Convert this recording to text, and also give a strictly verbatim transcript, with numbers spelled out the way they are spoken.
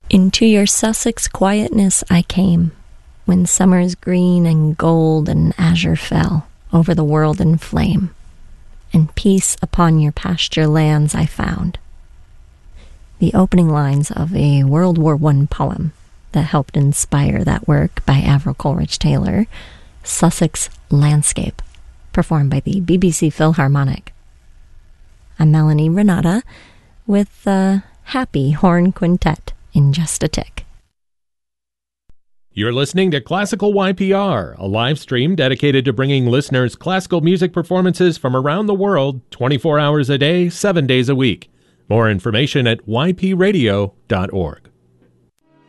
Into your Sussex quietness I came, when summer's green and gold and azure fell over the world in flame, and peace upon your pasture lands I found. The opening lines of a World War One poem that helped inspire that work by Avril Coleridge Taylor, Sussex Landscape, performed by the B B C Philharmonic. I'm Melanie Renata with the Happy Horn Quintet in just a tick. You're listening to Classical Y P R, a live stream dedicated to bringing listeners classical music performances from around the world twenty-four hours a day, seven days a week. More information at y p radio dot org.